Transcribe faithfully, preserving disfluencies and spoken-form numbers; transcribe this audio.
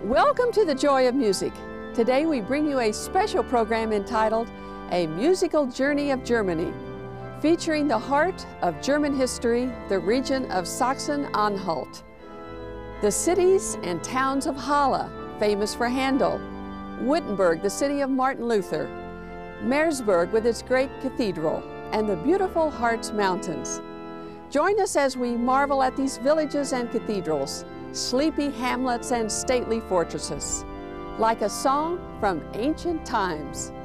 Welcome to the Joy of Music. Today we bring you a special program entitled A Musical Journey of Germany, featuring the heart of German history, the region of Sachsen-Anhalt. The cities and towns of Halle, famous for Handel, Wittenberg, the city of Martin Luther, Meersburg with its great cathedral, and the beautiful Harz Mountains. Join us as we marvel at these villages and cathedrals, sleepy hamlets and stately fortresses, like a song from ancient times.